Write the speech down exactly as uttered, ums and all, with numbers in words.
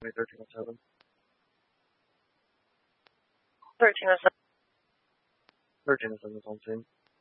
Wait, thirteen oh seven. thirteen oh seven. thirteen oh seven is on scene.